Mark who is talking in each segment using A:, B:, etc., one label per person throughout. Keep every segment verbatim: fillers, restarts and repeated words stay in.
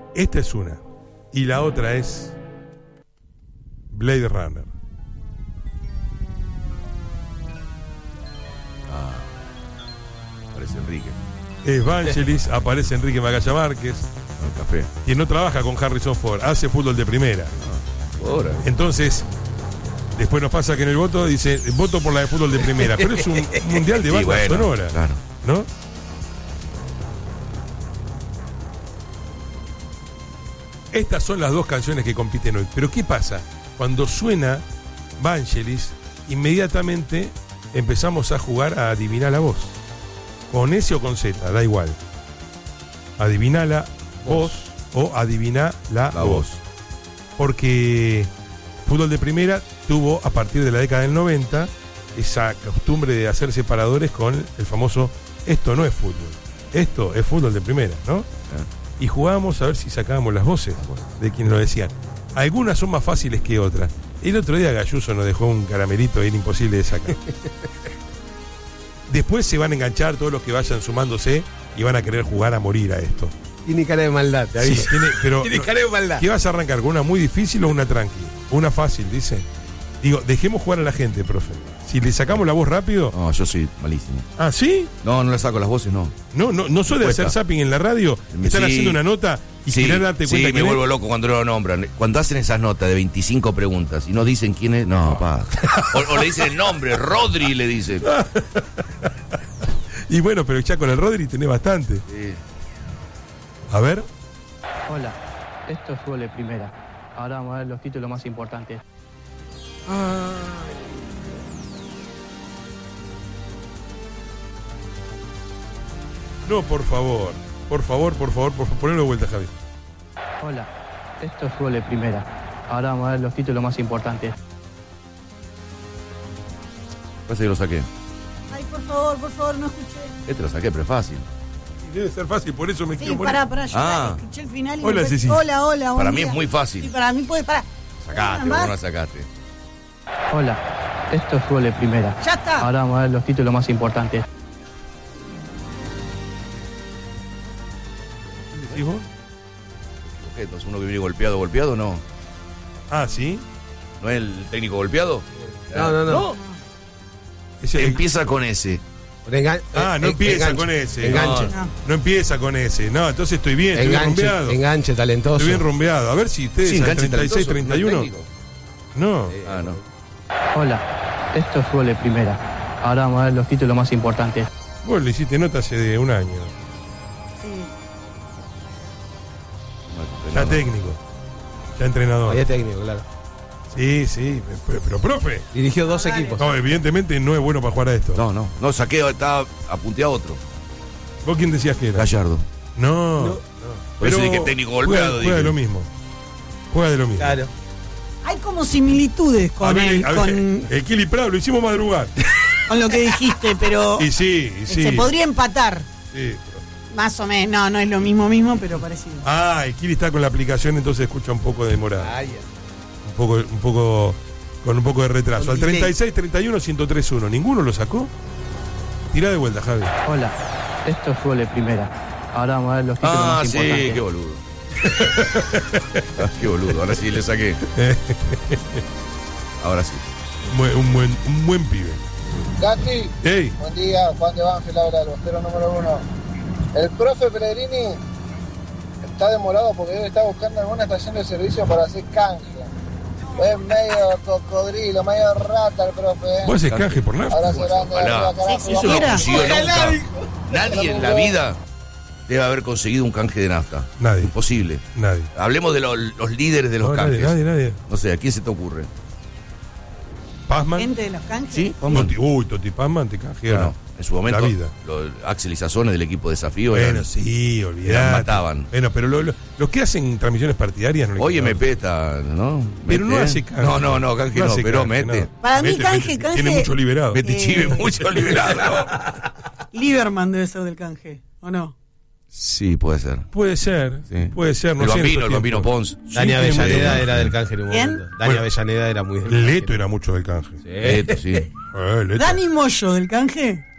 A: Esta es una. Y la otra es Blade Runner.
B: Ah, aparece Enrique.
A: Es Vangelis, aparece Enrique Macaya Márquez.
B: El café.
A: Quien no trabaja con Harrison Ford, hace fútbol de primera.
B: Ah, ahora.
A: Entonces, después nos pasa que en el voto dice, voto por la de fútbol de primera, pero es un mundial de
B: Sí,
A: banda
B: bueno,
A: sonora.
B: claro.
A: ¿No? Estas son las dos canciones que compiten hoy. Pero ¿qué pasa? Cuando suena Vangelis, inmediatamente empezamos a jugar a adivinar la voz. Con S o con Z, da igual. Adivina la voz o adivina la,
B: La
A: voz.
B: voz.
A: Porque fútbol de primera tuvo a partir de la década del noventa esa costumbre de hacer separadores con el famoso esto no es fútbol, esto es fútbol de primera, ¿no? Y jugábamos a ver si sacábamos las voces de quienes lo decían. Algunas son más fáciles que otras. El otro día Galluso nos dejó un caramelito y era imposible de sacar. Después se van a enganchar todos los que vayan sumándose y van a querer jugar a morir a esto.
C: Tiene cara de maldad, te
A: Sí,
C: aviso.
A: tiene, pero,
C: Tiene cara de maldad.
A: ¿qué vas a arrancar? ¿Con una muy difícil o una tranqui? Una fácil, dice. Digo, dejemos jugar a la gente, profe. Si le sacamos la voz rápido.
B: No, yo soy malísimo.
A: ¿Ah, sí?
B: No, no le saco las voces, no.
A: No, no, no soy de
B: Cuesta.
A: hacer zapping en la radio. Están
B: Sí.
A: haciendo una nota y
B: Sí,
A: querer darte
B: sí,
A: cuenta
B: me
A: que
B: vuelvo loco cuando lo nombran. Cuando hacen esas notas de veinticinco preguntas y no dicen quién es, no, pa. O, o le dicen el nombre, Rodri le dicen.
A: Y bueno, pero ya con el Rodri tenés bastante.
B: Sí.
A: A ver.
D: Hola, esto es fútbol de primera. Ahora vamos a ver los títulos más importantes.
A: No, por favor. Por favor, por favor, por favor, ponelo de vuelta, Javi.
D: Hola, esto es fútbol de primera. Ahora vamos a ver los títulos más importantes.
B: Parece que lo saqué.
E: Ay, por favor, por favor, no escuché.
B: Este lo saqué, pero es fácil.
A: Debe ser fácil, por eso me
E: Sí,
A: quiero poner.
E: pará, pará, yo
B: Ah.
E: escuché el final y
A: Hola,
E: después-
A: Ceci.
E: Hola, hola, buen
B: Para mí
E: día.
B: es muy fácil.
E: Sí, para mí puede, pará.
B: Sacaste,
E: Una
B: vos
E: más.
B: no la sacaste.
D: Hola, esto es fútbol de primera.
E: Ya está.
D: Ahora vamos a ver los títulos más importantes.
A: ¿Qué decís vos?
B: ¿Qué? Entonces uno que viene golpeado, golpeado, no.
A: Ah, ¿sí?
B: ¿No es el técnico golpeado?
C: No, no, no.
A: Ese-
B: Empieza con ese.
C: Con engan-
A: Ah, no
C: eh,
A: empieza
C: enganche.
A: con ese.
C: Enganche.
E: No.
A: No empieza con ese. No, entonces estoy bien, estoy bien
C: Enganche,
A: rumbeado.
C: enganche talentoso.
A: Estoy bien rumbeado. A ver si ustedes
B: Sí,
A: al
B: enganche
A: treinta y seis,
B: talentoso,
A: treinta y uno.
B: no es técnico.
A: No.
B: Ah, no.
D: Hola, esto es fútbol de primera. Ahora vamos a ver los títulos más importantes.
A: Vos le hiciste nota hace de un año.
E: Sí.
A: Ya técnico. Ya entrenador.
C: Ahí es técnico, claro.
A: Sí, sí. Pero, pero, profe.
C: Dirigió dos equipos.
A: No, evidentemente no es bueno para jugar a esto.
B: No, no. No, saqué, estaba apunté a otro.
A: ¿Vos quién decías que era?
B: Gallardo.
A: No.
C: No.
A: no.
B: Por eso dije técnico golpeado,
A: Juega, juega de
B: dije.
A: lo mismo. Juega de lo mismo.
C: Claro.
E: Hay como similitudes
A: A
E: con,
A: ver,
E: el,
A: a ver,
E: con,
A: el Kili Prado lo hicimos madrugar.
E: con lo que dijiste, pero
A: Y sí, y sí.
E: se podría empatar.
A: Sí.
E: Más o menos. No, no es lo mismo mismo, pero parecido.
A: Ah, el Kili está con la aplicación, entonces escucha un poco de demorada.
C: Ay,
A: Un poco, un poco, con un poco de retraso.
C: Con
A: Al
C: delay.
A: treinta y seis, treinta y uno, ciento tres uno. ¿Ninguno lo sacó? Tira de vuelta, Javi.
D: Hola, esto es fútbol de primera. Ahora vamos a ver los títulos
B: Ah,
D: más
B: sí,
D: importantes.
B: qué boludo. Ah, qué boludo, ahora sí le saqué. Ahora sí.
A: Un buen, un buen, un buen pibe.
F: Gatti,
A: ¡Ey!
F: buen día, Juan de Banfield, habla el bostero número uno. El profe Pellegrini está demorado porque debe estar buscando alguna estación de servicio para hacer canje. Es medio cocodrilo, medio rata el profe.
A: ¿Vos haces canje por nada?
F: Abrazo grande,
B: Ojalá.
F: arriba, carajo,
E: Sí,
B: Eso no
E: Ojalá.
B: consiguió
E: Ojalá,
B: nunca.
E: dijo.
B: Nadie en la vida debe haber conseguido un canje de nafta.
A: Nadie.
B: Imposible.
A: Nadie.
B: Hablemos de lo- los líderes de los
A: No,
B: canjes.
A: nadie, nadie, nadie.
B: No sé, ¿a quién se te ocurre?
A: ¿Pazman?
E: Gente de los canjes.
B: ¿Sí?
A: Toti- Uy, Toti Pazman te canjea.
B: Bueno, en su momento,
A: La vida.
B: los Axel y Sazones del equipo de Desafío
A: Bueno,
B: eran-
A: sí, olvidate.
B: eran mataban.
A: Bueno, pero lo- lo- los que hacen transmisiones partidarias no le
B: Oye,
A: queda
B: M
A: otra.
B: P está, ¿no?
A: Pero no
B: Mete.
A: hace canje.
B: No, no, no, canje no,
A: hace
B: pero
A: canje,
B: mete.
A: no.
E: Para mí
A: Mete,
E: canje,
A: mete.
E: canje-
A: Tiene mucho liberado.
B: Mete
E: Eh.
B: chive mucho liberado.
E: Lieberman debe ser del canje, ¿o no?
B: Sí, puede ser.
A: Puede ser,
B: Sí.
A: puede ser. No
B: el
A: sé en
B: bambino,
A: estos
B: el bambino
A: tiempos.
B: Pons.
C: Dani
A: Sí, tiene
C: Avellaneda
A: mucho-
C: era del canje en un
E: ¿Quién?
C: momento. Dani
A: Bueno.
C: Avellaneda era muy del
A: Leto
C: canje.
A: era mucho del canje.
C: Sí.
B: Esto, sí.
A: Eh, Leto.
E: Dani Moyo del canje.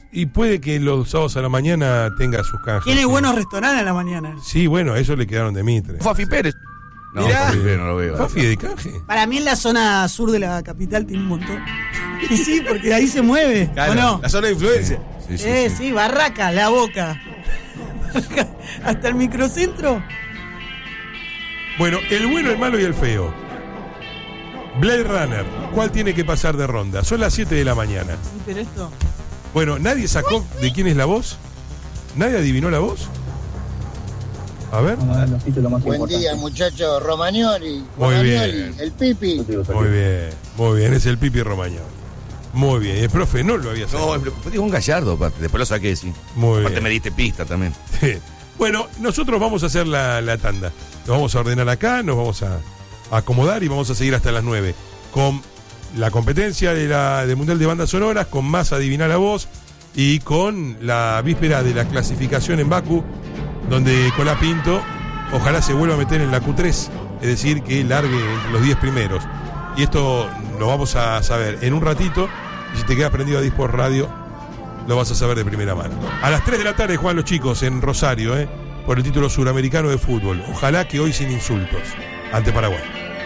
A: Y puede que los sábados a la mañana tenga sus canjes.
E: Tiene
A: sí.
E: buenos restaurantes a la mañana.
A: Sí, bueno, eso le quedaron de Mitre.
B: Fafi Pérez. No,
A: Mirá.
B: Fafi Pérez no lo veo.
A: Fafi de canje.
E: Para mí en la zona sur de la capital tiene un montón. Y sí, porque ahí se mueve,
C: Claro,
E: ¿o no?
C: la zona de influencia.
B: Sí, sí,
E: eh,
B: sí.
E: sí, Barraca, La Boca. Hasta el microcentro.
A: Bueno, el bueno, el malo y el feo. Blade Runner, ¿cuál tiene que pasar de ronda? Son las siete de la mañana.
E: Sí, pero esto.
A: Bueno, ¿nadie sacó de quién es la voz? ¿Nadie adivinó la voz? A ver.
F: Buen día, muchachos. Romagnoli.
A: Muy
F: Romagnoli,
A: bien.
F: el Pipi.
A: Muy bien, muy bien, es el Pipi Romagnoli. Muy bien, el profe no lo había
B: No,
A: sacado.
B: pero digo un gallardo, aparte. Después lo saqué, sí.
A: Muy
B: Aparte
A: bien.
B: me diste pista también.
A: Sí. Bueno, nosotros vamos a hacer la, la tanda. Nos vamos a ordenar acá, nos vamos a, a acomodar y vamos a seguir hasta las nueve. Con la competencia de la de Mundial de Bandas Sonoras, con más Adivinar la Voz y con la víspera de la clasificación en Bakú, donde Colapinto ojalá se vuelva a meter en la Q tres, es decir, que largue entre los diez primeros. Y esto lo vamos a saber en un ratito, y si te quedas prendido a Disport Radio, lo vas a saber de primera mano. A las tres de la tarde juegan los chicos en Rosario, ¿eh? por el título suramericano de fútbol. Ojalá que hoy sin insultos, ante Paraguay.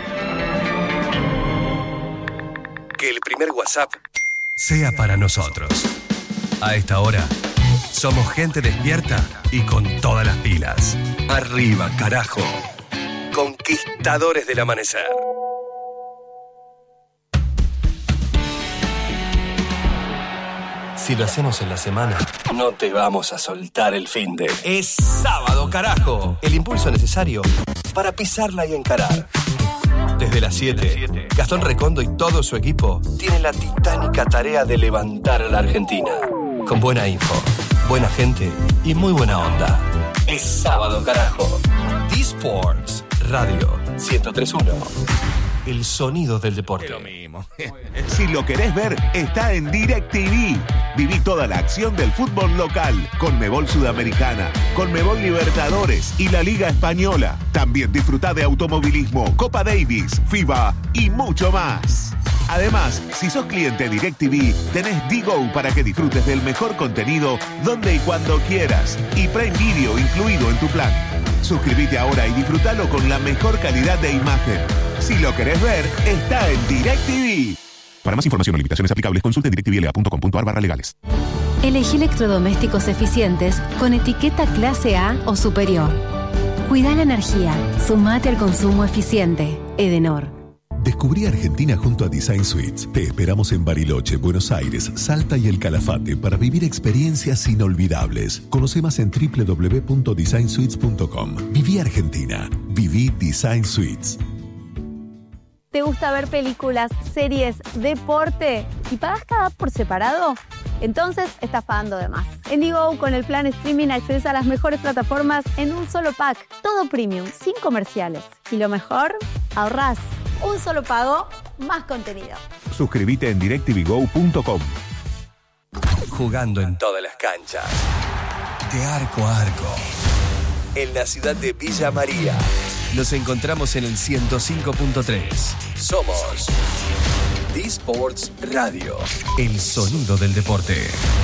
G: Que el primer WhatsApp sea para nosotros. A esta hora, somos gente despierta y con todas las pilas. Arriba, carajo. Conquistadores del amanecer. Si lo hacemos en la semana, no te vamos a soltar el finde. Es sábado, carajo. El impulso necesario para pisarla y encarar. Desde las siete, Gastón Recondo y todo su equipo tienen la titánica tarea de levantar a la Argentina. Con buena info, buena gente y muy buena onda. Es sábado, carajo. D-Sports Radio ciento tres punto uno. El sonido del deporte.
B: Es lo mismo.
H: Si lo querés ver, está en DirecTV. Viví toda la acción del fútbol local, Conmebol Sudamericana, Conmebol Libertadores y la Liga Española. También disfrutá de automovilismo, Copa Davis, FIBA y mucho más. Además, si sos cliente DirecTV, tenés D-Go para que disfrutes del mejor contenido donde y cuando quieras. Y Prime Video incluido en tu plan. Suscríbete ahora y disfrutalo con la mejor calidad de imagen. Si lo querés ver, está en DirecTV. Para más información o limitaciones aplicables, consulte directvla.com.ar barra legales.
I: Elegí electrodomésticos eficientes con etiqueta clase A o superior. Cuida la energía. Sumate al consumo eficiente. Edenor.
J: Descubrí Argentina junto a Design Suites. Te esperamos en Bariloche, Buenos Aires, Salta y El Calafate para vivir experiencias inolvidables. Conoce más en doble u doble u doble u punto design suites punto com. Viví Argentina. Viví Design Suites.
K: ¿Te gusta ver películas, series, deporte y pagas cada app por separado? Entonces estás pagando de más. En Digo, con el plan streaming accedes a las mejores plataformas en un solo pack. Todo premium, sin comerciales. Y lo mejor, ahorrás. Un solo pago, más contenido.
H: Suscríbete en directv go punto com.
G: Jugando en todas las canchas. De arco a arco. En la ciudad de Villa María. Nos encontramos en el ciento cinco punto tres. Somos D-Sports Radio. El sonido del deporte.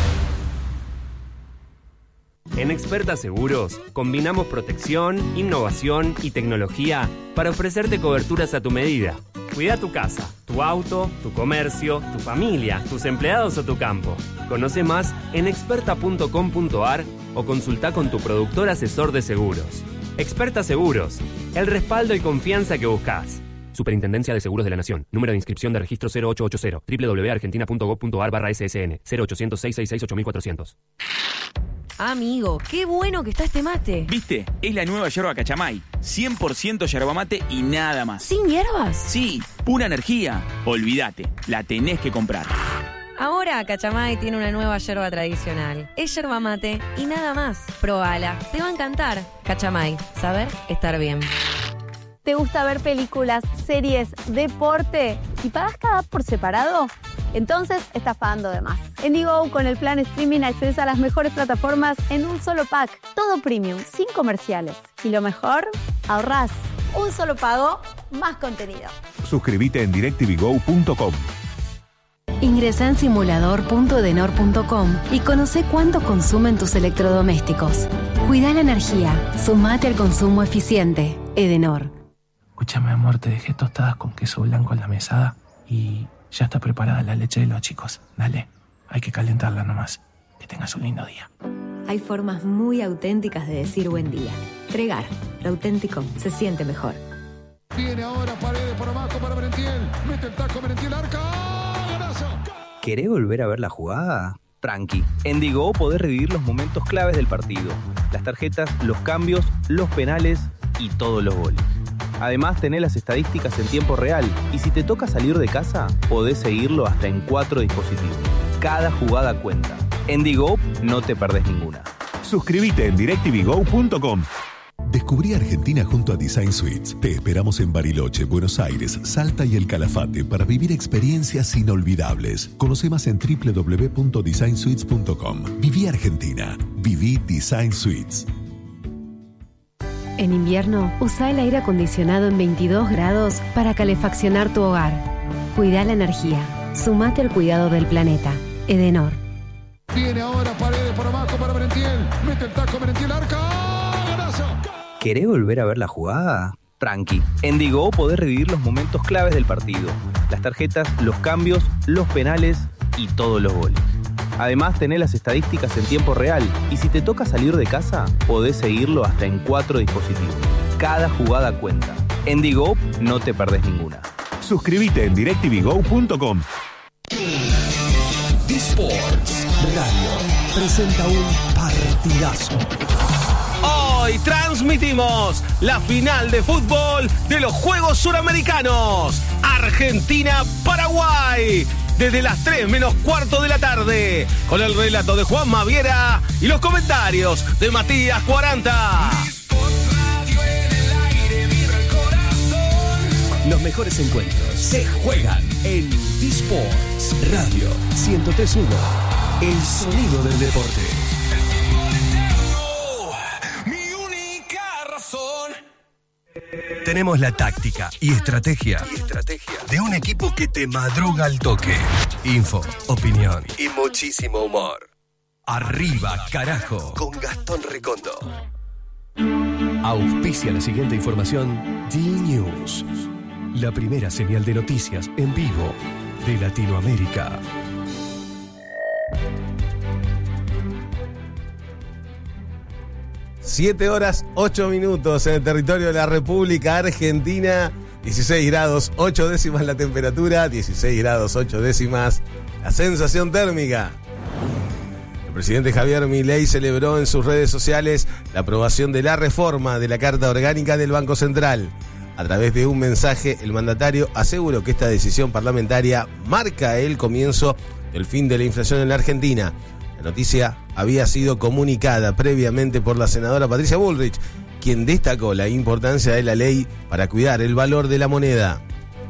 L: En Experta Seguros, combinamos protección, innovación y tecnología para ofrecerte coberturas a tu medida. Cuida tu casa, tu auto, tu comercio, tu familia, tus empleados o tu campo. Conoce más en experta punto com punto ar o consulta con tu productor asesor de seguros. Experta Seguros, el respaldo y confianza que buscas. Superintendencia de Seguros de la Nación. Número de inscripción de registro cero ocho ocho cero. doble u doble u doble u punto argentina punto gob punto ar barra ese ese ene. cero ochocientos, seiscientos sesenta y seis, ocho mil cuatrocientos.
M: Amigo, qué bueno que está este mate.
N: ¿Viste? Es la nueva yerba Cachamay. cien por ciento yerba mate y nada más.
M: ¿Sin hierbas?
N: Sí, pura energía. Olvídate, la tenés que comprar.
M: Ahora Cachamay tiene una nueva yerba tradicional. Es yerba mate y nada más. Probala, te va a encantar. Cachamay, saber estar bien.
K: ¿Te gusta ver películas, series, deporte y pagas cada app por separado? Entonces estás pagando de más. En Digo, con el plan streaming accedes a las mejores plataformas en un solo pack. Todo premium, sin comerciales. Y lo mejor, ahorrás. Un solo pago, más contenido.
H: Suscríbete en directv go punto com.
I: Ingresa en simulador punto edenor punto com y conoce cuánto consumen tus electrodomésticos. Cuida la energía. Sumate al consumo eficiente. Edenor.
O: Escúchame, amor, te dejé tostadas con queso blanco en la mesada y ya está preparada la leche de los chicos. Dale, hay que calentarla nomás. Que tengas un lindo día.
P: Hay formas muy auténticas de decir buen día. Tregar, lo auténtico se siente mejor.
Q: Viene ahora Paredes por abajo para Merentiel. Mete el taco Merentiel, arca. ¡Golazo!
R: ¿Querés volver a ver la jugada? Tranqui. En Digo podés revivir los momentos claves del partido. Las tarjetas, los cambios, los penales y todos los goles. Además, tenés las estadísticas en tiempo real. Y si te toca salir de casa, podés seguirlo hasta en cuatro dispositivos. Cada jugada cuenta. En Digo no te perdés ninguna.
H: Suscríbete en directv go punto com.
J: Descubrí Argentina junto a Design Suites. Te esperamos en Bariloche, Buenos Aires, Salta y El Calafate para vivir experiencias inolvidables. Conoce más en doble u doble u doble u punto design suites punto com. Viví Argentina. Viví Design Suites.
I: En invierno, usa el aire acondicionado en veintidós grados para calefaccionar tu hogar. Cuida la energía. Sumate al cuidado del planeta. Edenor.
Q: Viene ahora Paredes por abajo para Merentiel. Mete el taco Merentiel, arca. ¡Golazo!
R: ¿Querés volver a ver la jugada? Tranqui. En Digo podés revivir los momentos claves del partido. Las tarjetas, los cambios, los penales y todos los goles. Además, tenés las estadísticas en tiempo real. Y si te toca salir de casa, podés seguirlo hasta en cuatro dispositivos. Cada jugada cuenta. En Digo no te perdés ninguna.
H: Suscríbete en directv go punto com.
G: D-Sports Radio presenta un partidazo.
S: Hoy transmitimos la final de fútbol de los Juegos Suramericanos. Argentina-Paraguay. Desde las tres menos cuarto de la tarde. Con el relato de Juan Maviera y los comentarios de Matías cuarenta.
G: Los mejores encuentros se juegan en D-Sports Radio ciento tres punto uno. El sonido del deporte. Tenemos la táctica y estrategia, y estrategia de un equipo que te madruga al toque. Info, opinión y muchísimo humor. Arriba, carajo, con Gastón Recondo. Auspicia la siguiente información D-News. La primera señal de noticias en vivo de Latinoamérica.
C: Siete horas, ocho minutos en el territorio de la República Argentina. dieciséis grados, ocho décimas la temperatura. dieciséis grados, ocho décimas la sensación térmica. El presidente Javier Milei celebró en sus redes sociales la aprobación de la reforma de la Carta Orgánica del Banco Central. A través de un mensaje, el mandatario aseguró que esta decisión parlamentaria marca el comienzo del fin de la inflación en la Argentina. La noticia había sido comunicada previamente por la senadora Patricia Bullrich, quien destacó la importancia de la ley para cuidar el valor de la moneda.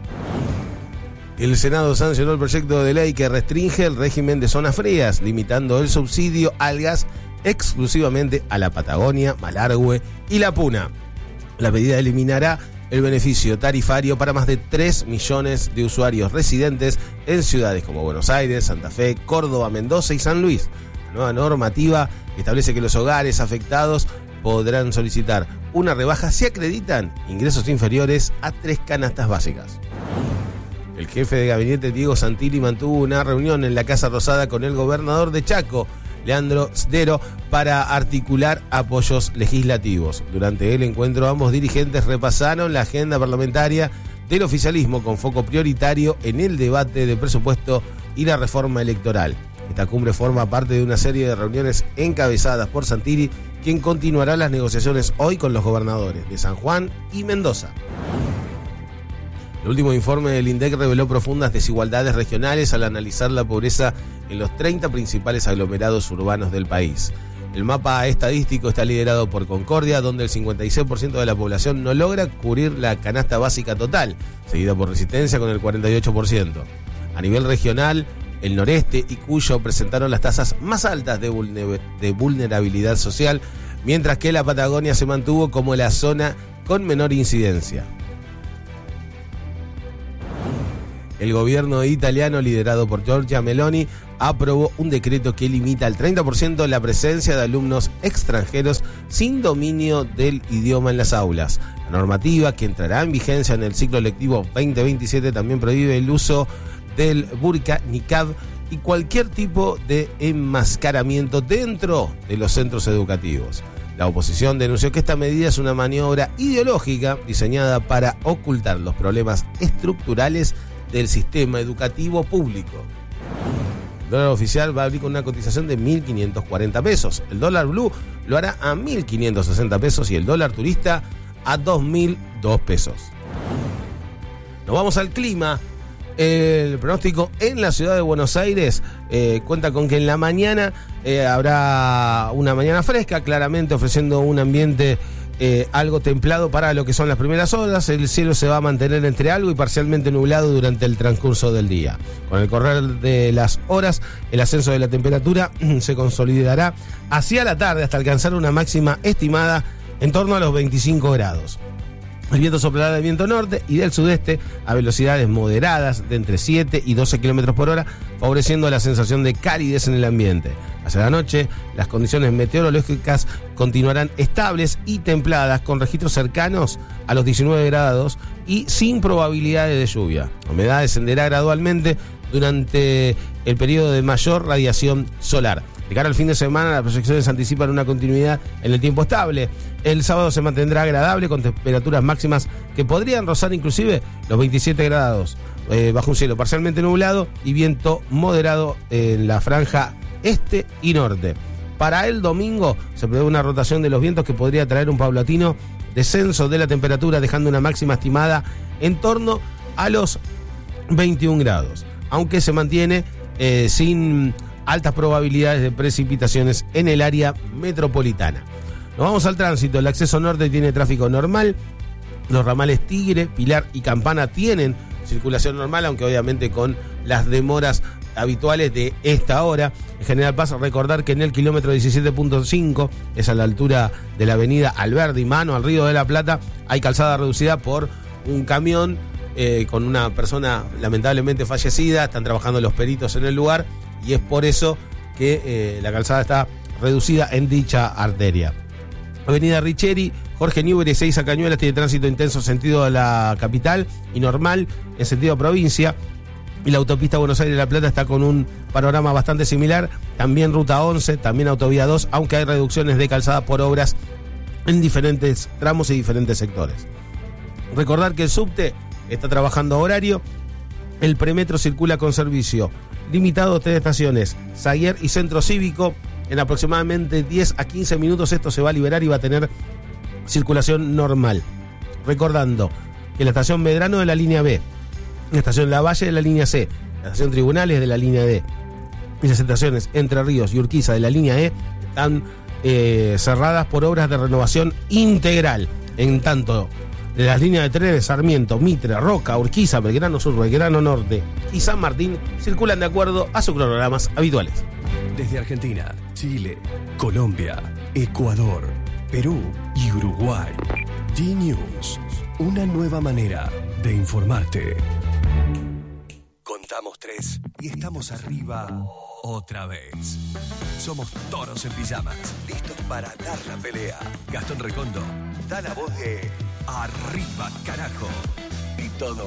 C: El Senado sancionó el proyecto de ley que restringe el régimen de zonas frías, limitando el subsidio al gas exclusivamente a la Patagonia, Malargüe y La Puna. La medida eliminará el beneficio tarifario para más de tres millones de usuarios residentes en ciudades como Buenos Aires, Santa Fe, Córdoba, Mendoza y San Luis. La nueva normativa establece que los hogares afectados podrán solicitar una rebaja si acreditan ingresos inferiores a tres canastas básicas. El jefe de gabinete Diego Santilli mantuvo una reunión en la Casa Rosada con el gobernador de Chaco, Leandro Sdero, para articular apoyos legislativos. Durante el encuentro, ambos dirigentes repasaron la agenda parlamentaria del oficialismo con foco prioritario en el debate de presupuesto y la reforma electoral. Esta cumbre forma parte de una serie de reuniones encabezadas por Santilli, quien continuará las negociaciones hoy con los gobernadores de San Juan y Mendoza. El último informe del INDEC reveló profundas desigualdades regionales al analizar la pobreza en los treinta principales aglomerados urbanos del país. El mapa estadístico está liderado por Concordia, donde el cincuenta y seis por ciento de la población no logra cubrir la canasta básica total, seguida por Resistencia con el cuarenta y ocho por ciento. A nivel regional, el noreste y Cuyo presentaron las tasas más altas de, vulner- de vulnerabilidad social, mientras que la Patagonia se mantuvo como la zona con menor incidencia. el gobierno italiano, liderado por Giorgia Meloni, aprobó un decreto que limita al treinta por ciento la presencia de alumnos extranjeros sin dominio del idioma en las aulas. La normativa, que entrará en vigencia en el ciclo lectivo veinte veintisiete, también prohíbe el uso del burka, niqab y cualquier tipo de enmascaramiento dentro de los centros educativos. La oposición denunció que esta medida es una maniobra ideológica diseñada para ocultar los problemas estructurales del sistema educativo público. El dólar oficial va a abrir con una cotización de mil quinientos cuarenta pesos. El dólar blue lo hará a mil quinientos sesenta pesos y el dólar turista a dos mil dos pesos. Nos vamos al clima. El pronóstico en la ciudad de Buenos Aires eh, cuenta con que en la mañana eh, habrá una mañana fresca, claramente ofreciendo un ambiente eh, algo templado para lo que son las primeras horas. El cielo se va a mantener entre algo y parcialmente nublado durante el transcurso del día. Con el correr de las horas, el ascenso de la temperatura se consolidará hacia la tarde hasta alcanzar una máxima estimada en torno a los veinticinco grados. El viento soplará del viento norte y del sudeste a velocidades moderadas de entre siete y doce kilómetros por hora, favoreciendo la sensación de calidez en el ambiente. Hacia la noche, las condiciones meteorológicas continuarán estables y templadas, con registros cercanos a los diecinueve grados y sin probabilidades de lluvia. La humedad descenderá gradualmente durante el periodo de mayor radiación solar. De cara al fin de semana, las proyecciones anticipan una continuidad en el tiempo estable. El sábado se mantendrá agradable con temperaturas máximas que podrían rozar inclusive los veintisiete grados, eh, bajo un cielo parcialmente nublado y viento moderado en la franja este y norte. Para el domingo se prevé una rotación de los vientos que podría traer un paulatino descenso de la temperatura, dejando una máxima estimada en torno a los veintiún grados, aunque se mantiene eh, sin altas probabilidades de precipitaciones en el área metropolitana. Nos vamos al tránsito. El acceso norte tiene tráfico normal. Los ramales Tigre, Pilar y Campana tienen circulación normal, aunque obviamente con las demoras habituales de esta hora. En General Paz, recordar que en el kilómetro diecisiete punto cinco, es a la altura de la avenida Alberdi, mano al Río de la Plata, hay calzada reducida por un camión eh, con una persona lamentablemente fallecida. Están trabajando los peritos en el lugar y es por eso que eh, la calzada está reducida en dicha arteria. Avenida Richeri, Jorge Newbery, seis a Cañuelas, tiene tránsito intenso sentido a la capital y normal en sentido a provincia. Y la autopista Buenos Aires-La Plata está con un panorama bastante similar. También ruta once, también autovía dos, aunque hay reducciones de calzada por obras en diferentes tramos y diferentes sectores. Recordar que el subte está trabajando a horario. El premetro circula con servicio limitado, tres estaciones, Saguier y Centro Cívico. En aproximadamente diez a quince minutos esto se va a liberar y va a tener circulación normal. Recordando que la estación Medrano de la línea B, la estación Lavalle de la línea C, la estación Tribunales de la línea D y las estaciones Entre Ríos y Urquiza de la línea E están eh, cerradas por obras de renovación integral. En tanto, de las líneas de trenes Sarmiento, Mitre, Roca, Urquiza, Belgrano Sur, Belgrano Norte y San Martín circulan de acuerdo a sus cronogramas habituales.
G: Desde Argentina, Chile, Colombia, Ecuador, Perú y Uruguay. G-News, una nueva manera de informarte. Contamos tres y estamos arriba otra vez. Somos toros en pijamas, listos para dar la pelea. Gastón Recondo da la voz de Arriba Carajo. Y todo